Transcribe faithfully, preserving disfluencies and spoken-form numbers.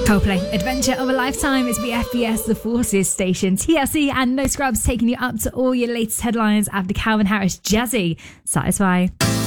Coldplay, Adventure of a Lifetime is B F B S The Forces station. T L C and No Scrubs taking you up to all your latest headlines after Calvin Harris, Jazzy, Satisfy.